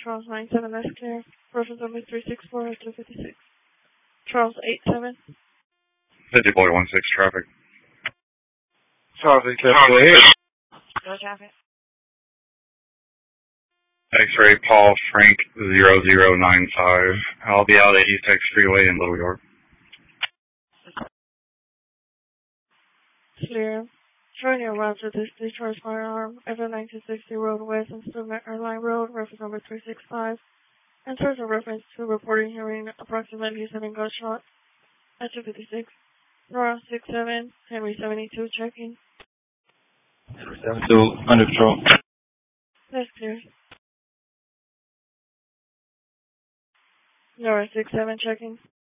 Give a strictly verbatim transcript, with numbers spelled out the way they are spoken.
Charles nine seven, that's clear. Reference number three six four two five six. Charles eight seven. fifty boy one six traffic. Charles eight seven, go ahead. Go traffic. X-ray Paul Frank zero zero nine five. I'll be out at East X Freeway in Little York. Clear. Showing your route to this discharge firearm, F nineteen sixty Road West and Student Airline Road, reference number three six five. And search a reference to reporting hearing approximately seven gunshots at two fifty-six. Nora six seven, Henry seventy-two, checking. seventy-two, under control. That's clear. Nora six seven, checking.